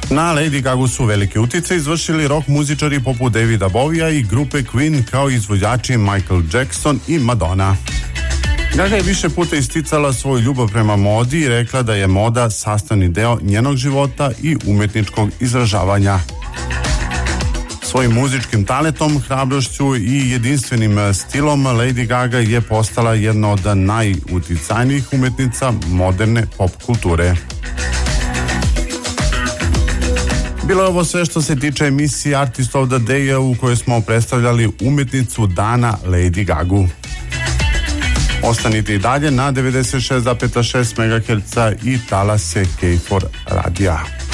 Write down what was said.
Na Lady Gagu su velike uticaj izvršili rock muzičari poput Davida Bovija i grupe Queen, kao izvođači Michael Jackson i Madonna. Gaga je više puta isticala svoju ljubav prema modi i rekla da je moda sastavni deo njenog života i umetničkog izražavanja. Svojim muzičkim talentom, hrabrošću i jedinstvenim stilom Lady Gaga je postala jedna od najuticajnijih umetnica moderne pop kulture. Bilo je ovo sve što se tiče emisije Artist of the Day u kojoj smo predstavljali umetnicu dana Lady Gagu. Ostanite i dalje na 96,6 MHz i talase K4 radija.